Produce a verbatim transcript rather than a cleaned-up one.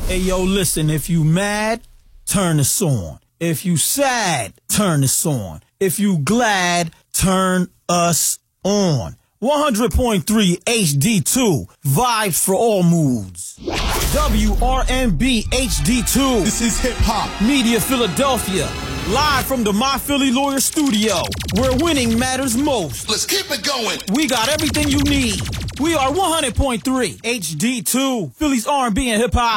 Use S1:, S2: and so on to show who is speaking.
S1: Hey, yo, listen, if you mad, turn this on. If you sad, turn this on. If you glad, turn us on. one hundred point three H D two, vibes for all moods. W R M B H D two.
S2: This is hip hop.
S1: Media Philadelphia. Live from the My Philly Lawyer studio, where winning matters most.
S2: Let's keep it going.
S1: We got everything you need. We are one hundred point three H D two, Philly's R and B and hip hop.